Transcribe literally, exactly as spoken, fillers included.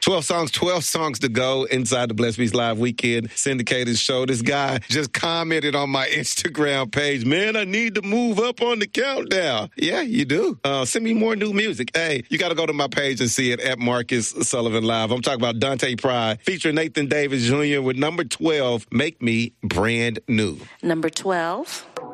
twelve songs, twelve songs to go inside the Blessed Beats Live Weekend syndicated show. This guy just commented on my Instagram page, man, I need to move up on the countdown. Yeah, you do. Uh, send me more new music. Hey, you got to go to my page and see it at Marcus Sullivan Live. I'm talking about Dante Pride featuring Nathan Davis Junior with number twelve, Make Me Brand New. Number twelve.